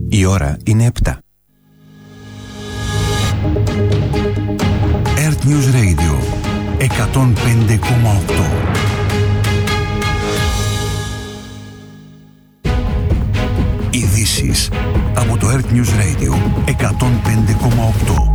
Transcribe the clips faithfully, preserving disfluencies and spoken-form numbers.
Η ώρα είναι επτά. Earth News Radio εκατόν πέντε κόμμα οκτώ. Ειδήσεις από το Earth News Radio εκατόν πέντε κόμμα οκτώ.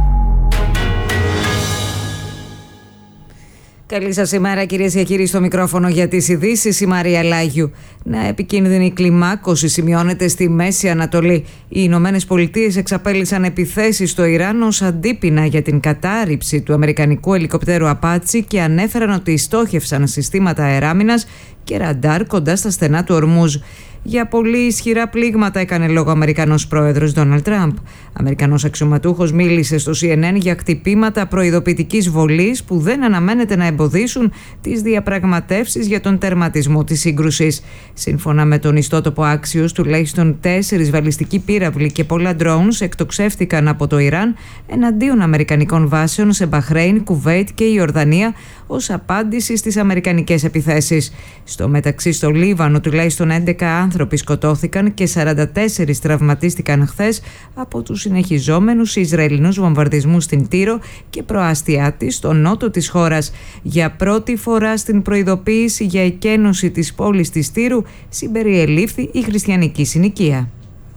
Καλή σας ημέρα, κυρίες και κύριοι, στο μικρόφωνο για τις ειδήσεις η Μαρία Λάγιου. Νέα επικίνδυνη κλιμάκωση σημειώνεται στη Μέση Ανατολή. Οι Ηνωμένες Πολιτείες εξαπέλυσαν επιθέσεις στο Ιράν ως αντίπεινα για την κατάρριψη του αμερικανικού ελικοπτέρου Απάτσι και ανέφεραν ότι στόχευσαν συστήματα αεράμινας και ραντάρ κοντά στα στενά του Ορμούζ. Για πολύ ισχυρά πλήγματα έκανε λόγο ο Αμερικανός πρόεδρος Ντόναλντ Τραμπ. Αμερικανός αξιωματούχος μίλησε στο σι εν εν για χτυπήματα προειδοποιητικής βολής που δεν αναμένεται να εμποδίσουν τις διαπραγματεύσεις για τον τερματισμό της σύγκρουσης. Σύμφωνα με τον ιστότοπο Axios, τουλάχιστον τέσσερις βαλιστικοί πύραυλοι και πολλά drones εκτοξεύτηκαν από το Ιράν εναντίον αμερικανικών βάσεων σε Μπαχρέιν, Κουβέιτ και Ιορδανία ως απάντηση στις αμερικανικές επιθέσεις. Στο μεταξύ, στο Λίβανο τουλάχιστον έντεκα άνθρωποι σκοτώθηκαν και σαράντα τέσσερις τραυματίστηκαν χθες από τους συνεχιζόμενους Ισραηλινούς βομβαρδισμούς στην Τύρο και προάστιά της, στο νότο της χώρας. Για πρώτη φορά στην προειδοποίηση για εκένωση της πόλης της Τύρου συμπεριελήφθη η χριστιανική συνοικία.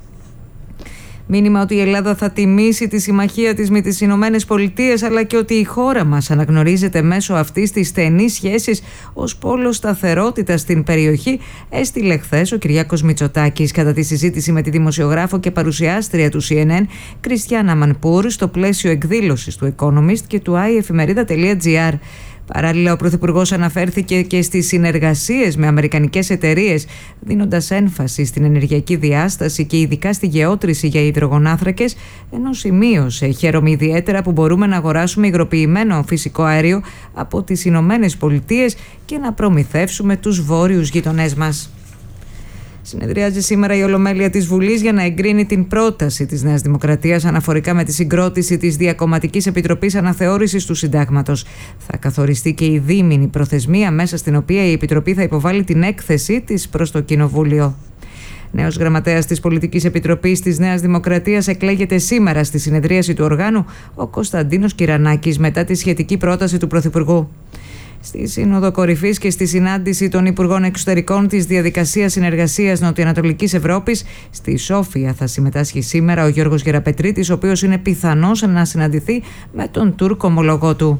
Μήνυμα ότι η Ελλάδα θα τιμήσει τη συμμαχία της με τις Ηνωμένες Πολιτείες, αλλά και ότι η χώρα μας αναγνωρίζεται μέσω αυτής της στενής σχέσης ως πόλο σταθερότητας στην περιοχή, έστειλε χθες ο Κυριάκος Μητσοτάκης κατά τη συζήτηση με τη δημοσιογράφο και παρουσιάστρια του σι εν εν Κριστιάνα Μανπούρ στο πλαίσιο εκδήλωσης του Economist και του άι εφημερίδα τελεία τζι άρ. Παράλληλα, ο Πρωθυπουργός αναφέρθηκε και στις συνεργασίες με αμερικανικές εταιρείες, δίνοντας έμφαση στην ενεργειακή διάσταση και ειδικά στη γεώτρηση για υδρογονάνθρακες, ενώ σημείωσε: «Χαίρομαι ιδιαίτερα που μπορούμε να αγοράσουμε υγροποιημένο φυσικό αέριο από τις Ηνωμένες Πολιτείες και να προμηθεύσουμε τους βόρειους γειτονές μας». Συνεδριάζει σήμερα η Ολομέλεια της Βουλής για να εγκρίνει την πρόταση της Νέας Δημοκρατίας αναφορικά με τη συγκρότηση της Διακομματικής Επιτροπής Αναθεώρησης του Συντάγματος. Θα καθοριστεί και η δίμηνη προθεσμία μέσα στην οποία η Επιτροπή θα υποβάλει την έκθεσή της προς το Κοινοβούλιο. Νέος γραμματέας της Πολιτικής Επιτροπής της Νέας Δημοκρατίας εκλέγεται σήμερα στη συνεδρίαση του οργάνου ο Κωνσταντίνος Κυρανάκης μετά τη σχετική πρόταση του Πρωθυπουργού. Στη Σύνοδο Κορυφής και στη συνάντηση των Υπουργών Εξωτερικών της Διαδικασίας Συνεργασίας Νοτιοανατολικής Ευρώπης στη Σόφια θα συμμετάσχει σήμερα ο Γιώργος Γεραπετρίτης, ο οποίος είναι πιθανός να συναντηθεί με τον Τούρκο ομολογό του.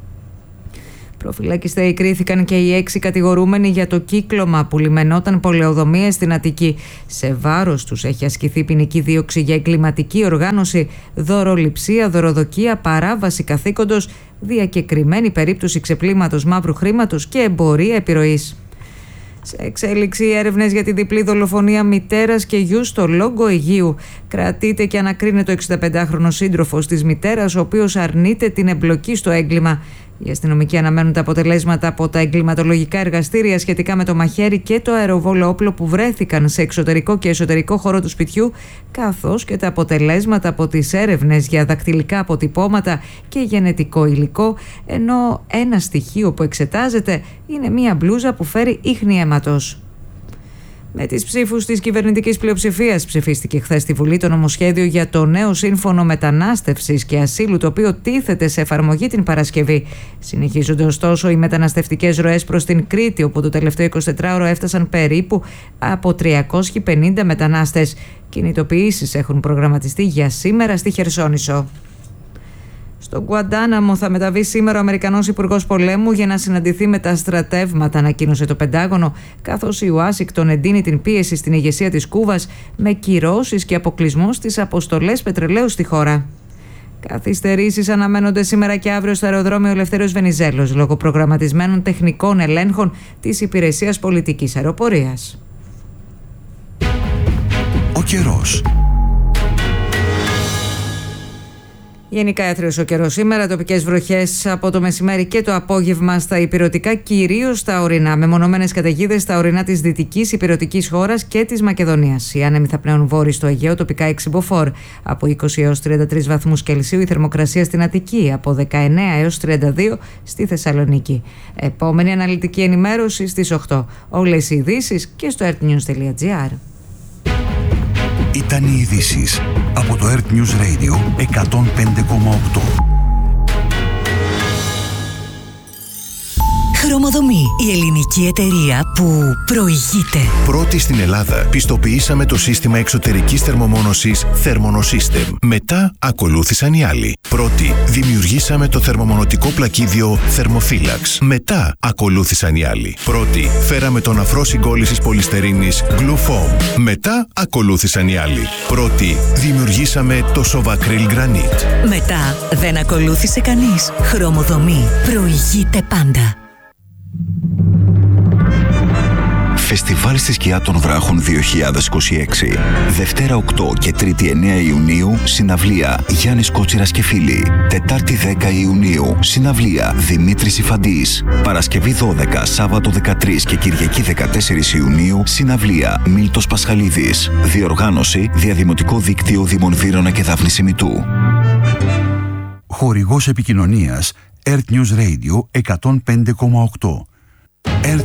Προφυλακιστέοι κρίθηκαν και οι έξι κατηγορούμενοι για το κύκλωμα που λιμενόταν πολεοδομίες στην Αττική. Σε βάρος τους έχει ασκηθεί ποινική δίωξη για εγκληματική οργάνωση, δωροληψία, δωροδοκία, παράβαση καθήκοντος, διακεκριμένη περίπτωση ξεπλήματος μαύρου χρήματος και εμπορία επιρροής. Σε εξέλιξη έρευνες για τη διπλή δολοφονία μητέρας και γιου στο Λόγκο Αιγείου. Κρατείται και ανακρίνεται ο εξηνταπεντάχρονος σύντροφος της μητέρας, ο οποίος αρνείται την εμπλοκή στο έγκλημα. Οι αστυνομικοί αναμένουν τα αποτελέσματα από τα εγκληματολογικά εργαστήρια σχετικά με το μαχαίρι και το αεροβόλο όπλο που βρέθηκαν σε εξωτερικό και εσωτερικό χώρο του σπιτιού, καθώς και τα αποτελέσματα από τις έρευνες για δακτυλικά αποτυπώματα και γενετικό υλικό, ενώ ένα στοιχείο που εξετάζεται είναι μία μπλούζα που φέρει ίχνη αίματος. Με τις ψήφους της κυβερνητικής πλειοψηφίας ψηφίστηκε χθες στη Βουλή το νομοσχέδιο για το νέο σύμφωνο μετανάστευσης και ασύλου, το οποίο τίθεται σε εφαρμογή την Παρασκευή. Συνεχίζονται ωστόσο οι μεταναστευτικές ροές προς την Κρήτη, όπου το τελευταίο εικοσιτετράωρο έφτασαν περίπου από τριακόσιοι πενήντα μετανάστες. Κινητοποιήσεις έχουν προγραμματιστεί για σήμερα στη Χερσόνησο. Στο Γκουαντάναμο θα μεταβεί σήμερα ο Αμερικανός Υπουργός Πολέμου για να συναντηθεί με τα στρατεύματα, ανακοίνωσε το Πεντάγωνο, καθώς η Ουάσιγκτον εντείνει την πίεση στην ηγεσία της Κούβας με κυρώσεις και αποκλεισμό στις αποστολές πετρελαίου στη χώρα. Καθυστερήσεις αναμένονται σήμερα και αύριο στο αεροδρόμιο Ελευθέριος Βενιζέλος λόγω προγραμματισμένων τεχνικών ελέγχων της Υπηρεσίας Πολιτικής Αεροπορίας. Ο καιρός. Γενικά έθριος ο καιρός σήμερα, τοπικές βροχές από το μεσημέρι και το απόγευμα στα ηπειρωτικά, κυρίως στα ορεινά. Μεμονωμένες καταιγίδες στα ορεινά της δυτικής ηπειρωτικής χώρας και της Μακεδονίας. Οι άνεμοι θα πνέουν βόρειοι στο Αιγαίο, τοπικά έξι μποφόρ. Από είκοσι έως τριάντα τρεις βαθμούς Κελσίου η θερμοκρασία στην Αττική, από δεκαεννέα έως τριάντα δύο στη Θεσσαλονίκη. Επόμενη αναλυτική ενημέρωση στις οκτώ. Όλες οι ειδήσεις και στο earthnews τελεία gr. Ήταν οι ειδήσεις από το Earth News Radio εκατόν πέντε κόμμα οκτώ. Χρωμοδομή, η ελληνική εταιρεία που προηγείται. Πρώτη στην Ελλάδα, πιστοποιήσαμε το σύστημα εξωτερικής θερμομόνωσης Thermonosystem. Μετά ακολούθησαν οι άλλοι. Πρώτη, δημιουργήσαμε το θερμομονωτικό πλακίδιο Thermophilax. Μετά ακολούθησαν οι άλλοι. Πρώτη, φέραμε τον αφρό συγκόλλησης πολυστερίνης Glufoam. Μετά ακολούθησαν οι άλλοι. Πρώτη, δημιουργήσαμε το Sovacryl Granite. Μετά δεν ακολούθησε κανείς. Χρωμοδομή, προηγείται πάντα. Φεστιβάλ στη σκιά των βράχων δύο χιλιάδες είκοσι έξι. Δευτέρα οκτώ και Τρίτη εννέα Ιουνίου, συναυλία Γιάννης Κότσιρας και φίλοι. Τετάρτη δέκα Ιουνίου, συναυλία Δημήτρης Ιφαντής. Παρασκευή δώδεκα, Σάββατο δεκατρείς και Κυριακή δεκατέσσερις Ιουνίου, συναυλία Μίλτος Πασχαλίδης. Διοργάνωση Διαδημοτικό Δίκτυο Δήμων Βύρωνα και Δάφνης Ημιτού. Χορηγός επικοινωνίας Earth News Radio εκατόν πέντε κόμμα οκτώ.